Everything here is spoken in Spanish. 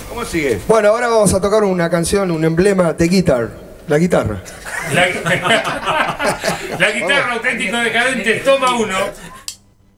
¿Cómo sigue? Bueno, ahora vamos a tocar una canción, un emblema de guitar. La guitarra. La guitarra auténtico decadente, toma uno.